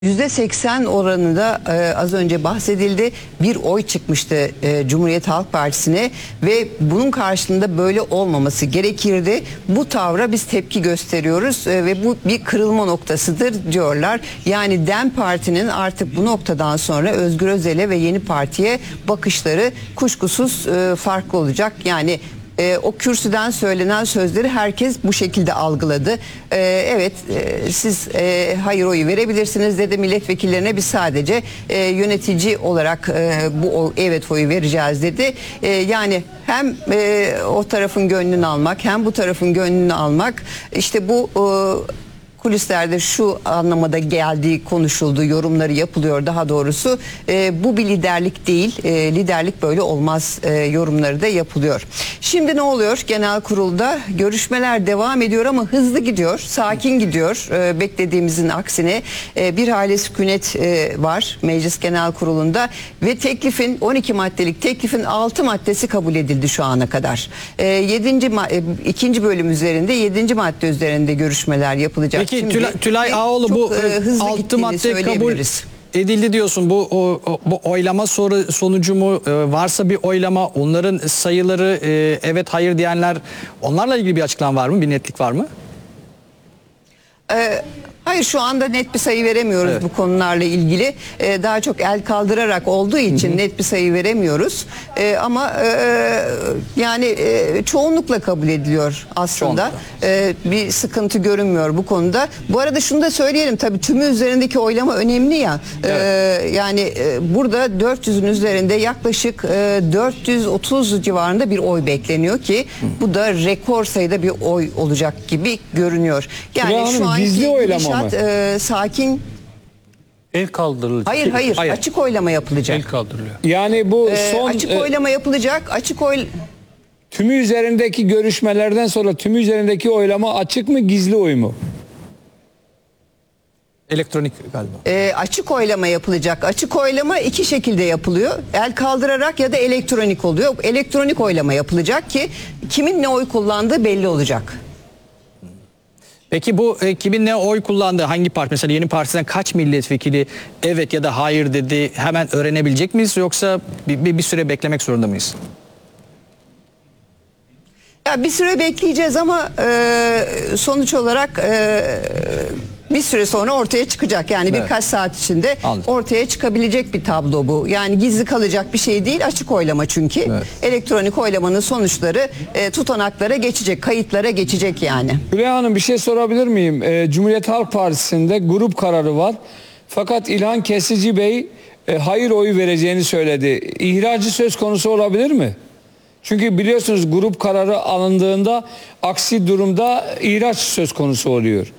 %80 oranında az önce bahsedildi. Bir oy çıkmıştı Cumhuriyet Halk Partisi'ne ve bunun karşılığında böyle olmaması gerekirdi. Bu tavra biz tepki gösteriyoruz ve bu bir kırılma noktasıdır diyorlar. Yani DEM Parti'nin artık bu noktadan sonra Özgür Özel'e ve yeni partiye bakışları kuşkusuz farklı olacak. Yani o kürsüden söylenen sözleri herkes bu şekilde algıladı. Evet, siz hayır oyu verebilirsiniz dedi milletvekillerine, biz sadece yönetici olarak bu evet oyu vereceğiz dedi. Yani hem o tarafın gönlünü almak hem bu tarafın gönlünü almak, işte bu kulislerde şu anlamada geldiği konuşuldu, yorumları yapılıyor daha doğrusu. Bu bir liderlik değil, liderlik böyle olmaz yorumları da yapılıyor. Şimdi ne oluyor? Genel kurulda görüşmeler devam ediyor ama hızlı gidiyor, sakin gidiyor. Beklediğimizin aksine bir hali sükunet var Meclis Genel Kurulu'nda ve teklifin 12 maddelik teklifin 6 maddesi kabul edildi şu ana kadar. 2. bölüm üzerinde 7. madde üzerinde görüşmeler yapılacak. Peki Tülay Ağoğlu, bu 6 madde kabul edildi diyorsun. Bu oylama sonucu mu, varsa bir oylama, onların sayıları, evet hayır diyenler, onlarla ilgili bir açıklama var mı? Bir netlik var mı? Hayır, şu anda net bir sayı veremiyoruz bu konularla ilgili. Daha çok el kaldırarak olduğu için net bir sayı veremiyoruz. Ama yani çoğunlukla kabul ediliyor aslında. Bir sıkıntı görünmüyor bu konuda. Bu arada şunu da söyleyelim, tabii tümü üzerindeki oylama önemli ya. Yani burada 400'ün üzerinde yaklaşık 430 civarında bir oy bekleniyor ki bu da rekor sayıda bir oy olacak gibi görünüyor. Yani şu anki gizli oylama mı? Sakin. El kaldırılacak. Hayır, açık oylama yapılacak. El kaldırılıyor. Yani bu son açık oylama yapılacak. tümü üzerindeki görüşmelerden sonra tümü üzerindeki oylama açık mı, gizli oy mu? Elektronik galiba. Açık oylama yapılacak. Açık oylama iki şekilde yapılıyor. El kaldırarak ya da elektronik oluyor. Elektronik oylama yapılacak ki kimin ne oy kullandığı belli olacak. Peki bu kimin ne oy kullandığı, hangi parti, mesela Yeni Parti'den kaç milletvekili evet ya da hayır dedi, hemen öğrenebilecek miyiz, yoksa bir süre beklemek zorunda mıyız? Ya bir süre bekleyeceğiz ama sonuç olarak bir süre sonra ortaya çıkacak. Yani birkaç saat içinde ortaya çıkabilecek bir tablo bu. Yani gizli kalacak bir şey değil, açık oylama çünkü. Elektronik oylamanın sonuçları tutanaklara geçecek, kayıtlara geçecek yani. Tülay Hanım, bir şey sorabilir miyim? Cumhuriyet Halk Partisi'nde grup kararı var. Fakat İlhan Kesici Bey hayır oyu vereceğini söyledi. İhracı söz konusu olabilir mi? Çünkü biliyorsunuz grup kararı alındığında aksi durumda ihraç söz konusu oluyor.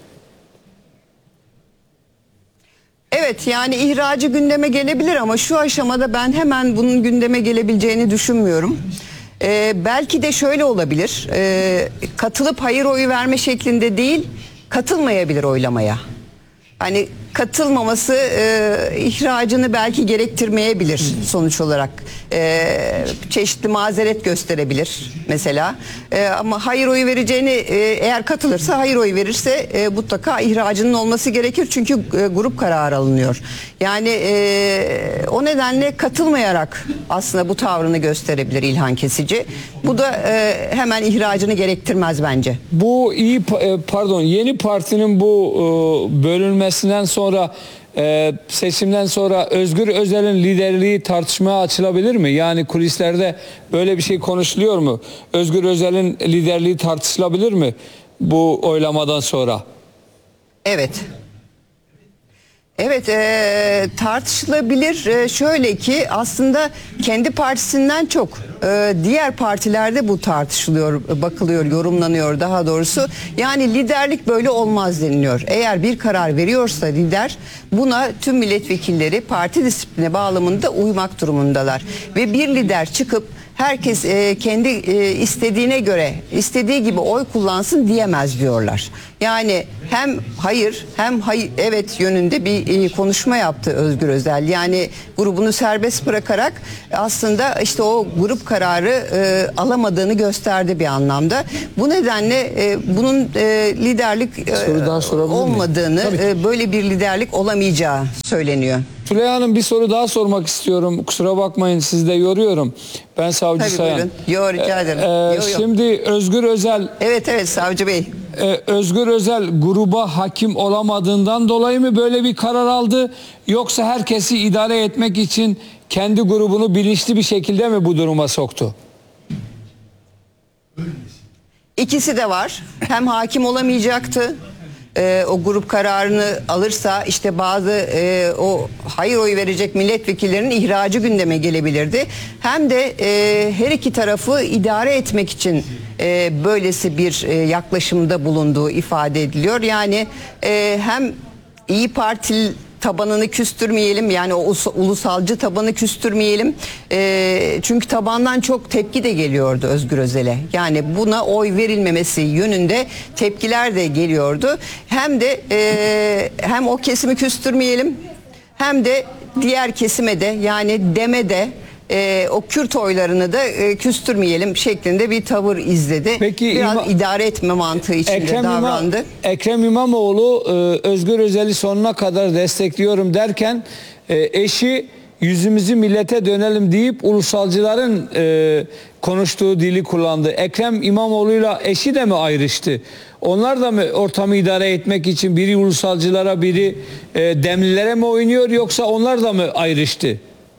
Evet, yani ihracı gündeme gelebilir ama şu aşamada ben hemen bunun gündeme gelebileceğini düşünmüyorum. Belki de şöyle olabilir, katılıp hayır oyu verme şeklinde değil, katılmayabilir oylamaya. Hani katılmaması ihracını belki gerektirmeyebilir sonuç olarak. Çeşitli mazeret gösterebilir mesela. Ama hayır oyu vereceğini, eğer katılırsa, hayır oyu verirse mutlaka ihracının olması gerekir. Çünkü grup kararı alınıyor. Yani o nedenle katılmayarak aslında bu tavrını gösterebilir İlhan Kesici. Bu da hemen ihracını gerektirmez bence. Bu yeni partinin bu bölünmesinden sonra, seçimden sonra Özgür Özel'in liderliği tartışmaya açılabilir mi? Yani kulislerde böyle bir şey konuşuluyor mu? Özgür Özel'in liderliği tartışılabilir mi bu oylamadan sonra? Evet. Evet, tartışılabilir. Şöyle ki aslında kendi partisinden çok diğer partilerde bu tartışılıyor, bakılıyor, yorumlanıyor daha doğrusu. Yani liderlik böyle olmaz deniliyor. Eğer bir karar veriyorsa lider, buna tüm milletvekilleri parti disipline bağlamında uymak durumundalar. Ve bir lider çıkıp herkes kendi istediğine göre istediği gibi oy kullansın diyemez diyorlar. Yani hem hayır hem evet yönünde bir konuşma yaptı Özgür Özel. Yani grubunu serbest bırakarak aslında işte o grup kararı alamadığını gösterdi bir anlamda. Bu nedenle bunun liderlik olmadığını, böyle bir liderlik olamayacağı söyleniyor. Tülay Hanım, bir soru daha sormak istiyorum. Kusura bakmayın, sizi de yoruyorum. Ben Savcı Tabii Sayan. buyurun. Yo, rica ederim. Şimdi Özgür Özel... Evet Savcı Bey. Özgür Özel gruba hakim olamadığından dolayı mı böyle bir karar aldı? Yoksa herkesi idare etmek için kendi grubunu bilinçli bir şekilde mi bu duruma soktu? İkisi de var. Hem hakim olamayacaktı. O grup kararını alırsa işte bazı o hayır oyu verecek milletvekillerinin ihracı gündeme gelebilirdi. Hem de her iki tarafı idare etmek için böylesi bir yaklaşımda bulunduğu ifade ediliyor. Yani hem İyi Parti tabanını küstürmeyelim, yani o ulusalcı tabanı küstürmeyelim. Çünkü tabandan çok tepki de geliyordu Özgür Özel'e. Yani buna oy verilmemesi yönünde tepkiler de geliyordu. Hem de hem o kesimi küstürmeyelim, hem de diğer kesime de, yani DEM'e de o Kürt oylarını da küstürmeyelim şeklinde bir tavır izledi. Peki, biraz idare etme mantığı içinde davrandı. Ekrem İmamoğlu Özgür Özel'i sonuna kadar destekliyorum derken eşi yüzümüzü millete dönelim deyip ulusalcıların konuştuğu dili kullandı. Ekrem İmamoğlu'yla eşi de mi ayrıştı? Onlar da mı ortamı idare etmek için biri ulusalcılara, biri demlilere mi oynuyor, yoksa onlar da mı ayrıştı?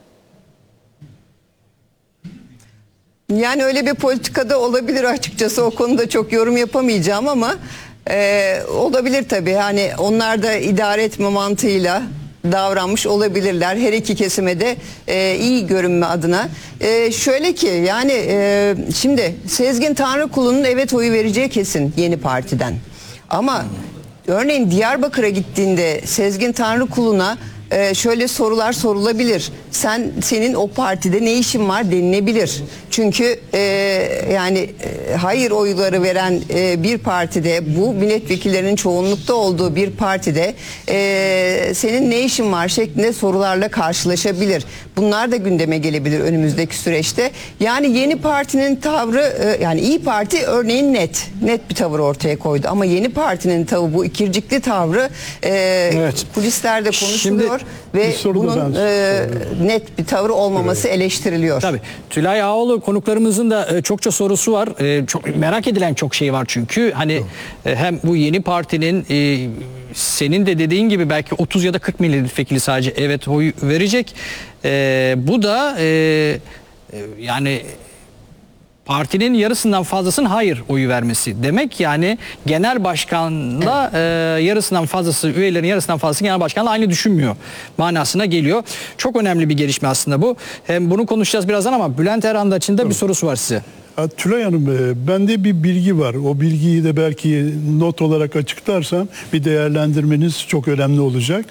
Yani öyle bir politikada olabilir açıkçası, o konuda çok yorum yapamayacağım ama olabilir tabii. Hani onlar da idare etme mantığıyla davranmış olabilirler. Her iki kesime de iyi görünme adına. Şöyle ki yani şimdi Sezgin Tanrıkulu'nun evet oyu vereceği kesin Yeni Parti'den. Ama örneğin Diyarbakır'a gittiğinde Sezgin Tanrıkulu'na şöyle sorular sorulabilir. Senin o partide ne işin var denilebilir. Çünkü yani hayır oyları veren bir partide, bu milletvekillerinin çoğunlukta olduğu bir partide senin ne işin var şeklinde sorularla karşılaşabilir. Bunlar da gündeme gelebilir önümüzdeki süreçte. Yani Yeni Parti'nin tavrı, yani İyi Parti örneğin net bir tavır ortaya koydu. Ama Yeni Parti'nin tavrı, bu ikircikli tavrı kulislerde konuşuluyor. Ve bunun net bir tavır olmaması eleştiriliyor. Tabii. Tülay Ağoğlu konuklarımızın da çokça sorusu var. Çok merak edilen çok şey var çünkü. Hani hem bu Yeni Parti'nin senin de dediğin gibi belki 30 ya da 40 milletvekili sadece evet oy verecek. Bu da yani partinin yarısından fazlasının hayır oyu vermesi demek. Yani genel başkanla yarısından fazlası, üyelerin yarısından fazlası genel başkanla aynı düşünmüyor manasına geliyor. Çok önemli bir gelişme aslında bu. Hem bunu konuşacağız birazdan ama Bülent Erhandaç'ın da bir sorusu var size. Tülay Hanım, bende bir bilgi var. O bilgiyi de belki not olarak açıklarsam bir değerlendirmeniz çok önemli olacak.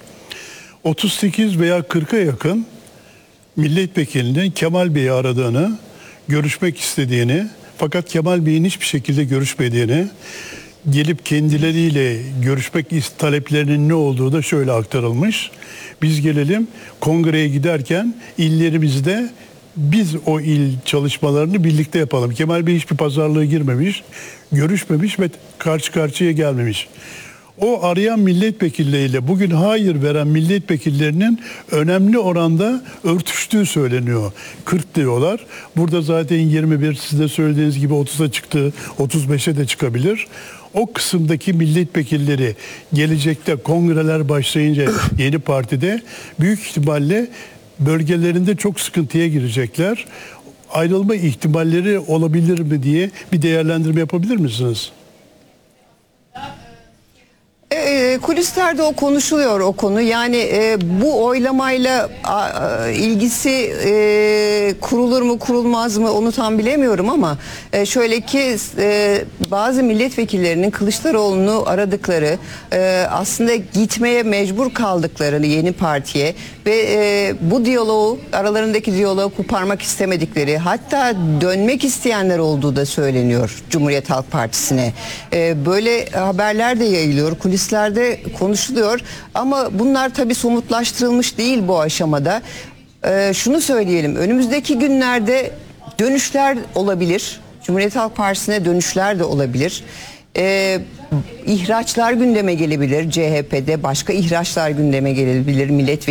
38 veya 40'a yakın milletvekilinin Kemal Bey'i aradığını, görüşmek istediğini, fakat Kemal Bey'in hiçbir şekilde görüşmediğini, gelip kendileriyle görüşmek taleplerinin ne olduğu da şöyle aktarılmış. Biz gelelim, kongreye giderken illerimizde biz o il çalışmalarını birlikte yapalım. Kemal Bey hiçbir pazarlığa girmemiş, görüşmemiş ve karşı karşıya gelmemiş. O arayan milletvekilleriyle bugün hayır veren milletvekillerinin önemli oranda örtüştüğü söyleniyor. 40 diyorlar. Burada zaten 21, siz de söylediğiniz gibi 30'a çıktı, 35'e de çıkabilir. O kısımdaki milletvekilleri gelecekte kongreler başlayınca Yeni Parti'de büyük ihtimalle bölgelerinde çok sıkıntıya girecekler. Ayrılma ihtimalleri olabilir mi diye bir değerlendirme yapabilir misiniz? Kulislerde o konuşuluyor o konu. Yani bu oylamayla ilgisi kurulur mu kurulmaz mı onu tam bilemiyorum ama şöyle ki bazı milletvekillerinin Kılıçdaroğlu'nu aradıkları, aslında gitmeye mecbur kaldıklarını yeni partiye ve bu diyaloğu, aralarındaki diyaloğu koparmak istemedikleri, hatta dönmek isteyenler olduğu da söyleniyor Cumhuriyet Halk Partisi'ne. Böyle haberler de yayılıyor, kulislerde konuşuluyor ama bunlar tabii somutlaştırılmış değil bu aşamada. Şunu söyleyelim, önümüzdeki günlerde dönüşler olabilir. Cumhuriyet Halk Partisi'ne dönüşler de olabilir. İhraçlar gündeme gelebilir, CHP'de başka ihraçlar gündeme gelebilir, milletvekili